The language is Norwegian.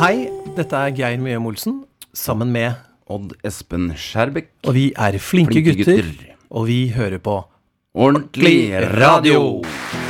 Hei, dette Geir Mjøen Olsen, sammen med Odd Espen Skjærbekk. Og vi flinke gutter, og vi hører på Ordentlig radio.